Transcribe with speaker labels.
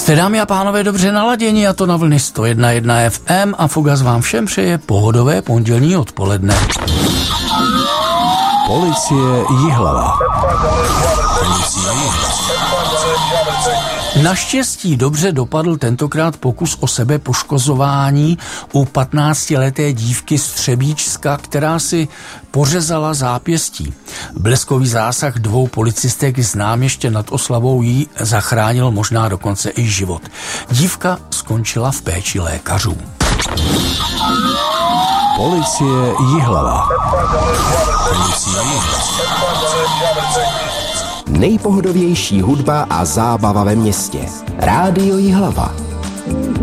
Speaker 1: Jste, dámy a pánové, dobře naladěni, a to na vlny 101,1 FM, a Fugas vám všem přeje pohodové pondělní odpoledne.
Speaker 2: Policie Jihlava.
Speaker 1: Naštěstí dobře dopadl tentokrát pokus o sebepoškozování u 15leté dívky z Třebíčska, která si pořezala zápěstí. Bleskový zásah 2 policistek z Náměště nad Oslavou jí zachránil možná dokonce i život. Dívka skončila v péči lékařů.
Speaker 2: Policie Jihlava.
Speaker 3: Nejpohodovější hudba a zábava ve městě. Rádio Jihlava.